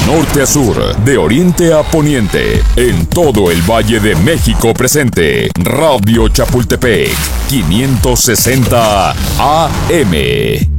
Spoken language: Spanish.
norte a sur, de oriente a poniente, en todo el Valle de México presente. Radio Chapultepec, 560 AM.